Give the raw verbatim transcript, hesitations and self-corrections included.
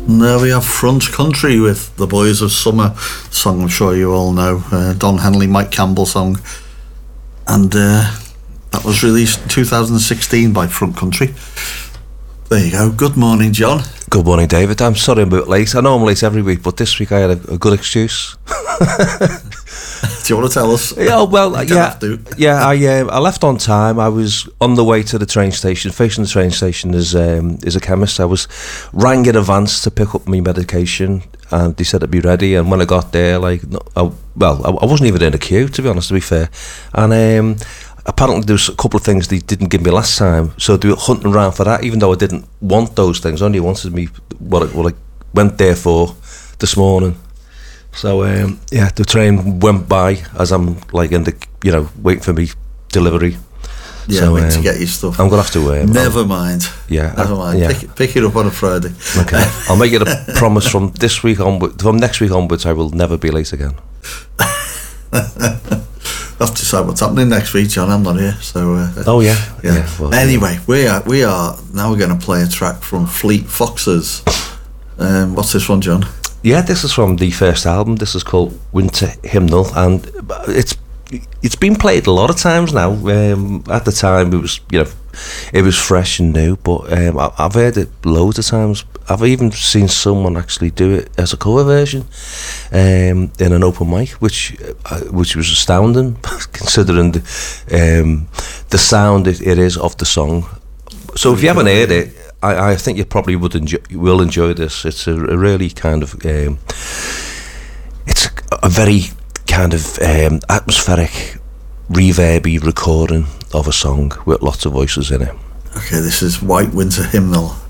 And there we have Front Country with The Boys of Summer, song I'm sure you all know, uh, Don Henley, Mike Campbell song. And uh, that was released in two thousand sixteen by Front Country. There you go. Good morning, John. Good morning, David. I'm sorry I'm a bit late. I know I'm late every week, but this week I had a, a good excuse. Do you want to tell us? Yeah, well, yeah, yeah. I um, I left on time. I was on the way to the train station. Facing the train station is um, is a chemist. I was rang in advance to pick up my medication, and they said I'd be ready. And when I got there, like, no, I, well, I, I wasn't even in a queue, to be honest. To be fair, and um, apparently there was a couple of things they didn't give me last time, so they were hunting around for that. Even though I didn't want those things, I only wanted me what I, what I went there for this morning. So um, yeah, the train went by as I'm like in the, you know, waiting for me delivery. Yeah, so, waiting um, to get your stuff. I'm gonna have to. Um, Never I'll, mind. Yeah, never mind. Yeah. Pick, pick it up on a Friday. Okay, I'll make it a promise from this week onwards. From next week onwards, I will never be late again. I'll have to decide what's happening next week, John. I'm not here, so. Uh, oh yeah, yeah. yeah well, anyway, yeah. we are we are now. We're going to play a track from Fleet Foxes. Um, what's this one, John? Yeah, this is from the first album. This is called Winter Hymnal, and it's it's been played a lot of times now. Um, at the time, it was you know, it was fresh and new, but um, I, I've heard it loads of times. I've even seen someone actually do it as a cover version um, in an open mic, which uh, which was astounding, considering the um, the sound it, it is of the song. So if you haven't heard it, I, I think you probably would enjoy, will enjoy this. It's a, a really kind of, um, it's a, a very kind of um, atmospheric, reverby recording of a song with lots of voices in it. Okay, this is White Winter Hymnal.